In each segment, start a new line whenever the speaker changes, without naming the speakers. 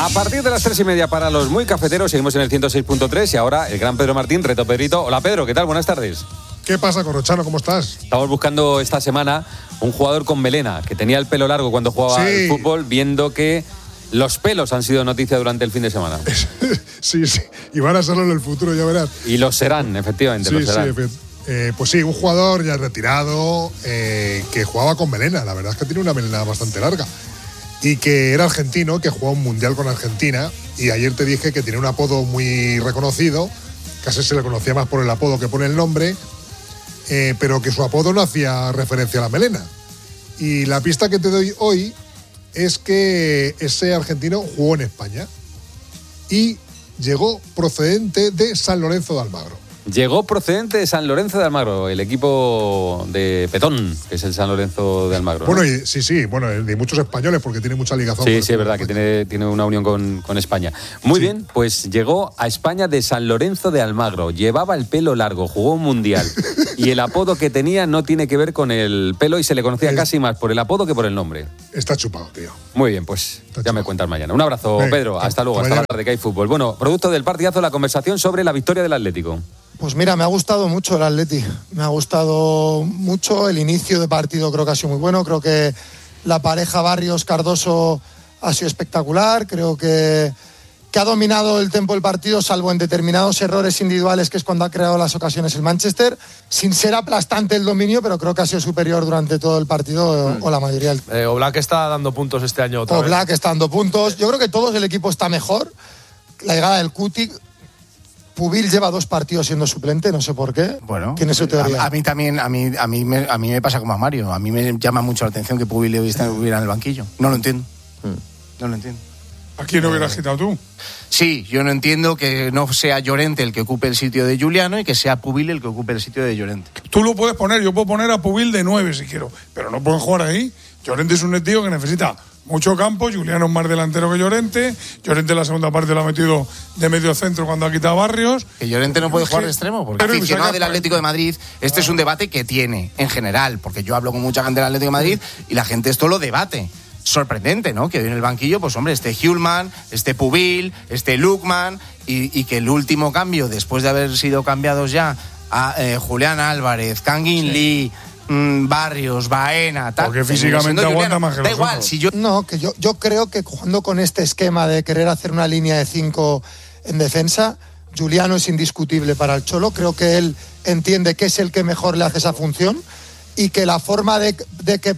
A partir de las 3:30 para los muy cafeteros, seguimos en el 106.3 y ahora el gran Pedro Martín, Reto Pedrito. Hola Pedro, ¿qué tal? Buenas tardes.
¿Qué pasa, Corrochano? ¿Cómo estás?
Estamos buscando esta semana un jugador con melena, que tenía el pelo largo cuando jugaba al fútbol, viendo que los pelos han sido noticia durante el fin de semana.
Sí, y van a serlo en el futuro, ya verás.
Y lo serán, efectivamente, lo serán.
Pues sí, un jugador ya retirado que jugaba con melena. La verdad es que tiene una melena bastante larga. Y que era argentino, que jugó un mundial con Argentina. Y ayer te dije que tiene un apodo muy reconocido. Casi se le conocía más por el apodo que por el nombre. Pero que su apodo no hacía referencia a la melena. Y la pista que te doy hoy es que ese argentino jugó en España. Y llegó procedente de San Lorenzo de Almagro.
Llegó procedente de San Lorenzo de Almagro, el equipo de Petón, que es el San Lorenzo de Almagro, ¿no?
Bueno, bueno, de muchos españoles, porque tiene mucha ligazón.
Sí, es verdad, que tiene una unión con España. Muy bien, pues llegó a España de San Lorenzo de Almagro, llevaba el pelo largo, jugó un mundial y el apodo que tenía no tiene que ver con el pelo y se le conocía casi más por el apodo que por el nombre.
Está chupado, tío.
Muy bien, pues ya me cuentas mañana. Un abrazo, Pedro, hasta luego, hasta la tarde, que hay fútbol. Bueno, producto del partidazo, la conversación sobre la victoria del Atlético.
Pues mira, me ha gustado mucho el Atleti, me ha gustado mucho el inicio de partido, creo que ha sido muy bueno, creo que la pareja Barrios-Cardoso ha sido espectacular, creo que ha dominado el tempo del partido, salvo en determinados errores individuales, que es cuando ha creado las ocasiones el Manchester, sin ser aplastante el dominio, pero creo que ha sido superior durante todo el partido o la mayoría.
Oblak está dando puntos este año otra vez.
Oblak está dando puntos, yo creo que todo el equipo está mejor, la llegada del Cuti. Pubil lleva 2 partidos siendo suplente, no sé por qué.
Bueno,
¿Tiene su teoría?
A mí también, a mí me pasa como a Mario. A mí me llama mucho la atención que Pubil estuviera en el banquillo. No lo entiendo. No lo entiendo.
¿A quién hubieras quitado tú?
Sí, yo no entiendo que no sea Llorente el que ocupe el sitio de Giuliano y que sea Pubil el que ocupe el sitio de Llorente.
Tú lo puedes poner, yo puedo poner a Pubil de 9 si quiero, pero no pueden jugar ahí. Llorente es un tío que necesita mucho campo, Giuliano es más delantero que Llorente. Llorente en la segunda parte lo ha metido de medio centro cuando ha quitado a Barrios.
Que Llorente no puede jugar de extremo, porque el aficionado del Atlético de Madrid, este es un debate que tiene en general, porque yo hablo con mucha gente del Atlético de Madrid y la gente esto lo debate. Sorprendente, ¿no? Que hoy en el banquillo, pues hombre, Hjulmand, Pubil, Lukman y que el último cambio, después de haber sido cambiados ya a Julián Álvarez, Kangin Lee, Barrios, Baena, tal.
Porque físicamente aguanta más que
da igual,
otros.
si yo...
No, que yo creo que jugando con este esquema de querer hacer una línea de 5 en defensa, Giuliano es indiscutible para el Cholo. Creo que él entiende que es el que mejor le hace esa función y que la forma de que...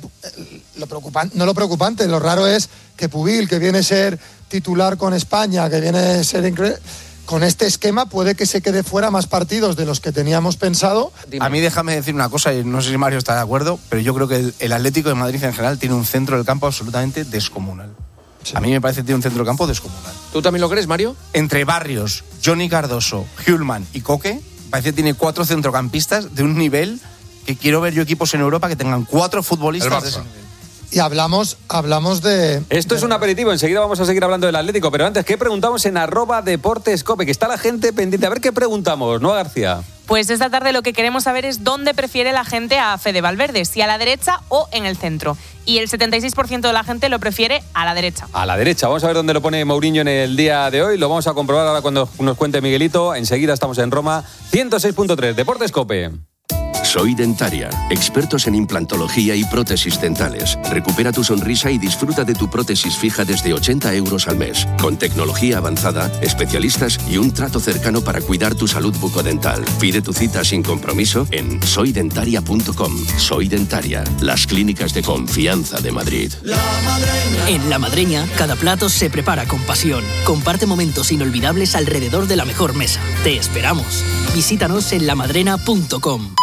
lo preocupante, lo raro es que Pubil, que viene a ser titular con España, que viene a ser increíble... Con este esquema puede que se quede fuera más partidos de los que teníamos pensado.
A mí déjame decir una cosa, y no sé si Mario está de acuerdo, pero yo creo que el Atlético de Madrid en general tiene un centro del campo absolutamente descomunal. Sí. A mí me parece que tiene un centro del campo descomunal.
¿Tú también lo crees, Mario?
Entre Barrios, Johnny Cardoso, Hjulmand y Coque, parece que tiene 4 centrocampistas de un nivel que quiero ver yo equipos en Europa que tengan 4 futbolistas de ese nivel.
Y hablamos de...
Esto es un aperitivo, enseguida vamos a seguir hablando del Atlético, pero antes, ¿qué preguntamos en @deportescope? Que está la gente pendiente. A ver qué preguntamos, ¿no, García?
Pues esta tarde lo que queremos saber es dónde prefiere la gente a Fede Valverde, si a la derecha o en el centro. Y el 76% de la gente lo prefiere a la derecha.
A la derecha. Vamos a ver dónde lo pone Mourinho en el día de hoy. Lo vamos a comprobar ahora cuando nos cuente Miguelito. Enseguida estamos en Roma. 106.3, Deportescope.
Soy Dentaria, expertos en implantología y prótesis dentales. Recupera tu sonrisa y disfruta de tu prótesis fija desde 80 € al mes. Con tecnología avanzada, especialistas y un trato cercano para cuidar tu salud bucodental. Pide tu cita sin compromiso en soydentaria.com. Soy Dentaria, las clínicas de confianza de Madrid.
En La Madreña, cada plato se prepara con pasión. Comparte momentos inolvidables alrededor de la mejor mesa. Te esperamos. Visítanos en lamadrena.com.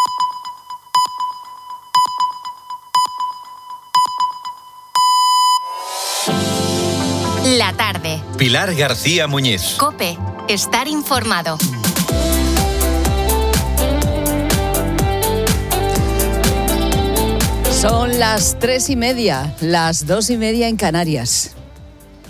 La tarde.
Pilar García Muñiz.
COPE. Estar informado.
Son las 3:30, las 2:30 en Canarias.